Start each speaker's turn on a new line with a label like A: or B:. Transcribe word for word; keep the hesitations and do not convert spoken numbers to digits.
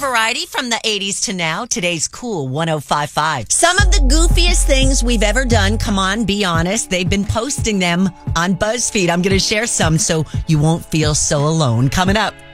A: variety from the eighties to now. Today's Cool one oh five point five. Some of the goofiest things we've ever done. Come on, be honest. They've been posting them on BuzzFeed. I'm going to share some so you won't feel so alone. Coming up.